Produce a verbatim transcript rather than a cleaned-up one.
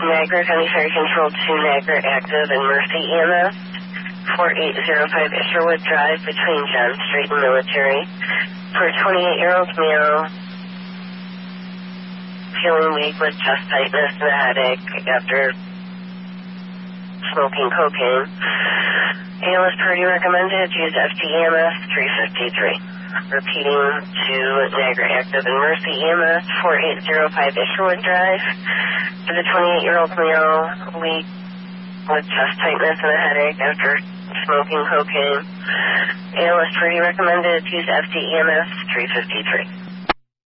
Niagara County Fire Control two, Niagara Active and Mercy E M S, four eight zero five Isherwood Drive between John Street and Military, for a twenty-eight-year-old male feeling weak with chest tightness and a headache after smoking cocaine. A L S Purdy recommended use F T E M S three fifty-three. Repeating to Niagara Active and Mercy E M S, four eight zero five Isherwood Drive, for the twenty-eight-year-old male weak with chest tightness and a headache after smoking cocaine. A L S Purdy recommended use F T E M S three fifty-three.